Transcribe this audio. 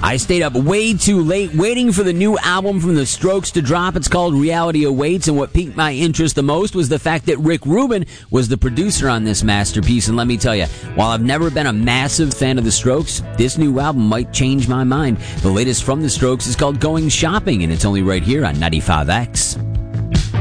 I stayed up way too late waiting for the new album from The Strokes to drop. It's called Reality Awaits, and what piqued my interest the most was the fact that Rick Rubin was the producer on this masterpiece. And let me tell you, while I've never been a massive fan of The Strokes, this new album might change my mind. The latest from The Strokes is called Going Shopping, and it's only right here on 95X.